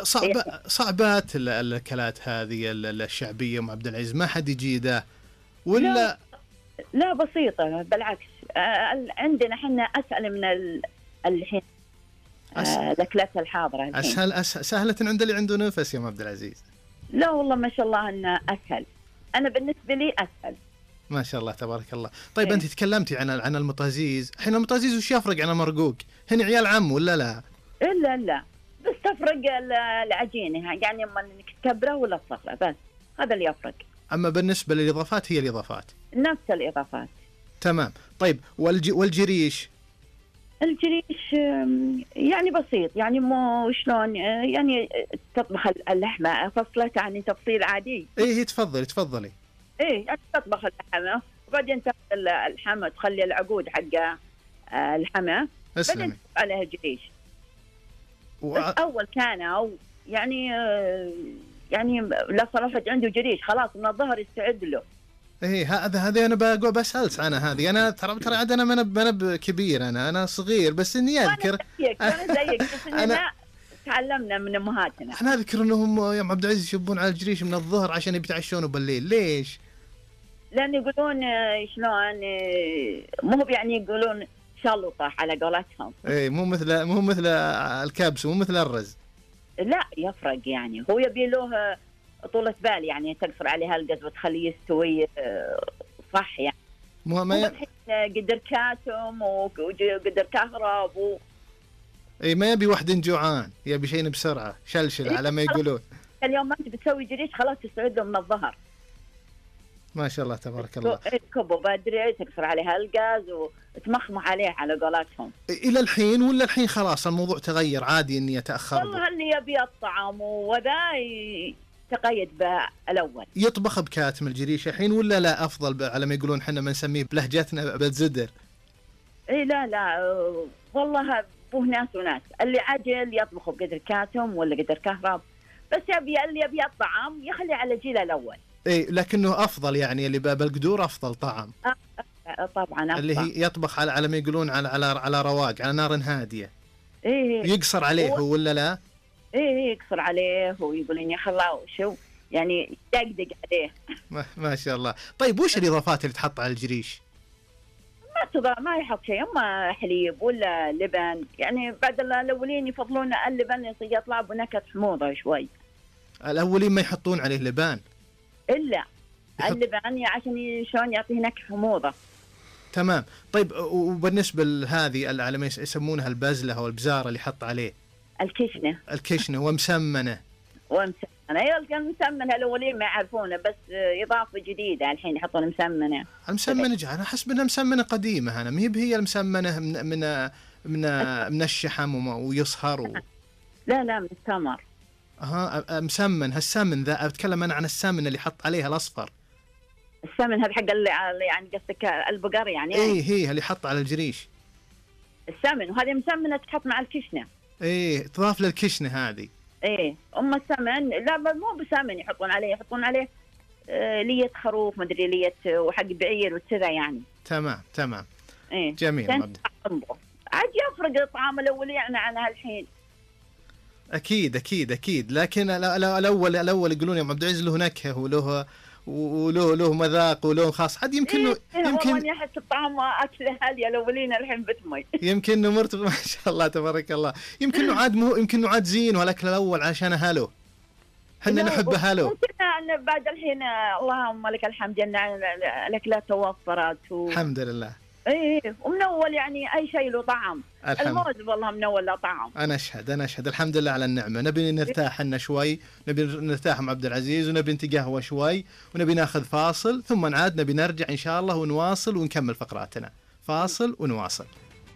صعبات الأكلات هذه الشعبية أم عبد العزيز، ما حد يجيده ولا؟ لا بسيطة بالعكس. عندنا حنا أسهل من الحين الأكلات الحاضرة الحين. سهلة عند اللي عنده نفس يا أم عبد العزيز. لا والله ما شاء الله أنه أسهل. أنا بالنسبة لي أسهل ما شاء الله تبارك الله. طيب أنت تكلمتي عن المطازيز. حين المطازيز وش يفرق عن المرقوق؟ هنا عيال عم ولا لا؟ لا بس تفرق العجينة، يعني أما إنك تكبره ولا تصغره، بس هذا اللي يفرق. أما بالنسبة للإضافات هي الإضافات نفس الإضافات. تمام. طيب والجريش؟ الجريش يعني بسيط، يعني مو شلون، يعني تطبخ اللحمة فصلت يعني تفصيل عادي. إيه تفضلي. إيه يعني تطبخ اللحمة وبعدين تاخذ الحمى تخلي العقود حق اللحمة بعدين تحط عليها الجريش. بس أول كانوا يعني لا صراحة عنده جريش خلاص من الظهر يستعد له. ايه هذه انا بقول بسألت عنها. هذه انا ترى عاد انا ما كبير، انا صغير بس اني اذكر. انا زيك بس اننا تعلمنا من امهاتنا. انا اذكر انهم يا عبد العزيز يشبون على الجريش من الظهر عشان يتعشون بالليل. ليش؟ لان يقولون شلون مو يعني يقولون شلطه على قولتهم. ايه مو مثل الكبس ومو مثل الرز. لا يفرق، يعني هو يبي له طولة بال، يعني تقصر عليه القز وتخليه يستوي صح يعني. مو قدر كاتم وقدر كهرب اي ما يبي واحد جوعان، يبي شيء بسرعة شلشل على ما يقولون. اليوم ما انت بتسوي جريش خلاص تستعد له من الظهر. ما شاء الله تبارك الله. تكبه بدري تكسر عليها الغاز وتمخمخ عليه على قولاتهم. الى الحين ولا الحين خلاص الموضوع تغير عادي اني اتاخر؟ والله اللي يبي الطعام وذا تقيد بالاول. يطبخ بكاتم الجريش الحين ولا لا افضل على ما يقولون احنا ما نسميه بلهجتنا بالزدر؟ اي لا والله بوه ناس وناس. اللي عجل يطبخ بقدر كاتم ولا قدر كهرب، بس اللي يبي الطعام يخلي على جيله الاول. اي لكنه افضل يعني اللي بالقدور افضل طعم. طبعا أفضل. اللي هي يطبخ على ما يقولون على رواق على نار هاديه. ايه يقصر عليه هو ولا لا؟ ايه يقصر عليه ويقولون يا خلاص شو يعني يدقدق عليه. ما شاء الله. طيب وش الاضافات اللي تحط على الجريش؟ ما يحط شيء، اما حليب ولا لبن، يعني بعد الاولين يفضلون اللبن يطلع بنكهه حموضه شوي. الاولين ما يحطون عليه لبن الا اللبن عشان شلون يعطيه نكهه حموضه. تمام. طيب وبالنسبه لهذه على ما يسمونها البزله او البزاره اللي يحط عليه الكشنه ومسمنه. المسمنه الاولين ما يعرفونه، بس اضافه جديده الحين يحطون مسمنه. المسمنه انا احس انها مسمنه قديمه، انا ما هي المسمنه من الشحم ويصهر لا من التمر. مسمن. هالسمن ذا اتكلم انا عن السمن اللي حط عليها الاصفر. السمن هذا حق اللي يعني قصدك البقر يعني. ايه هي اللي حط على الجريش السمن، وهذه مسمنه تحط مع الكشنه. ايه تضاف للكشنه هذه. ايه السمن لا مو بسمن يحطون عليه لية خروف مدري لية وحق بعير وكذا يعني. تمام. ايه جميل. عاد يفرق الطعام الاولي يعني عن هالحين. اكيد لكن الاول يقولون يا عبد العزيز له نكهه وله مذاق وله خاص. حد يمكن والله يحس الطعام اكله هاليا الاولين الحين بتمي. يمكن مرتبط ما شاء الله تبارك الله. يمكن عاد زين والاكل الاول عشان هالو احنا نحب هالو. ممكن بعد الحين اللهم لك الحمد ان الاكلات توفرت الحمد لله. ايه ومن اول يعني اي شيء له طعم. الموز والله من اول له طعم. انا اشهد الحمد لله على النعمه. نبي نرتاح لنا شوي، نبي نرتاح مع عبد العزيز، ونبي نتقهوى شوي، ونبي ناخذ فاصل، ثم نعاد نبي نرجع ان شاء الله ونواصل ونكمل فقراتنا. فاصل ونواصل.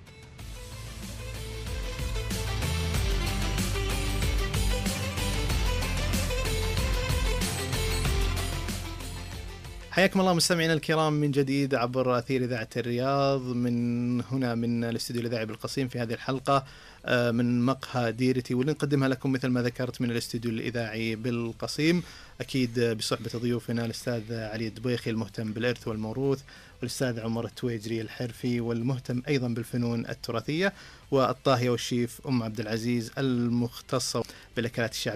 حياكم الله مستمعينا الكرام من جديد عبر أثير إذاعة الرياض، من هنا من الاستوديو الإذاعي بالقصيم في هذه الحلقة من مقهى ديرتي، واللي نقدمها لكم مثل ما ذكرت من الاستوديو الإذاعي بالقصيم، أكيد بصحبة ضيوفنا الأستاذ علي الدبيخي المهتم بالإرث والموروث، والأستاذ عمر التويجري الحرفي والمهتم أيضا بالفنون التراثية، والطاهية والشيف أم عبد العزيز المختصة بالأكلات الشعبية.